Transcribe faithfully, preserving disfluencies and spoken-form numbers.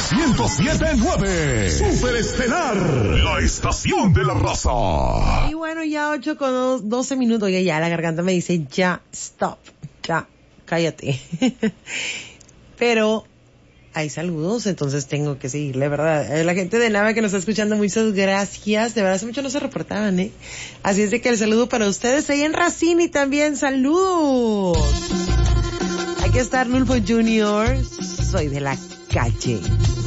ciento siete punto nueve. Super Estelar, la estación de la raza. Y bueno, ya ocho con doce minutos, y ya la garganta me dice, ya, stop, ya, cállate. Pero hay saludos, entonces tengo que seguirle, ¿verdad? La gente de Nava que nos está escuchando, muchas gracias. De verdad, hace mucho no se reportaban, ¿eh? Así es de que el saludo para ustedes ahí en Racine también, saludos. Aquí está Arnulfo junior Soy de la calle.